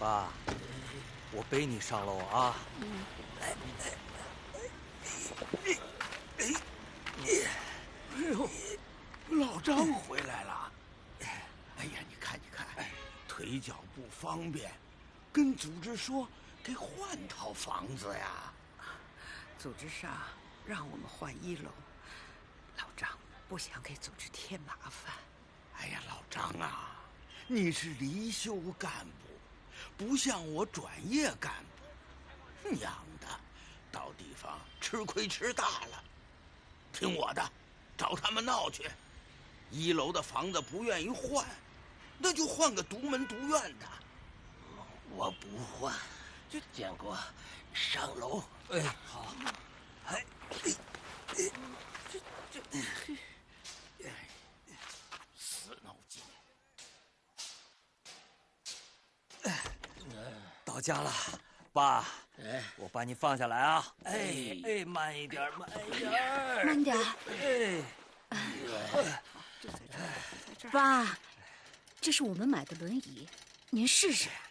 爸，我背你上楼啊。来， 哎呦，老张回来了。哎呀，你看，腿脚不方便，跟组织说给换套房子呀。 组织上让我们换1楼，老张不想给组织添麻烦。 哎呀，老张啊，你是离休干部，不像我转业干部，娘的，到地方吃亏吃大了。听我的，找他们闹去。1楼的房子不愿意换，那就换个独门独院的。 我不换，建国，上楼。 哎，好。哎， 死脑筋。 到家了，爸。 哎， 我把你放下来啊！哎，慢一点，慢一点， 慢点。爸，这是我们买的轮椅，您试试。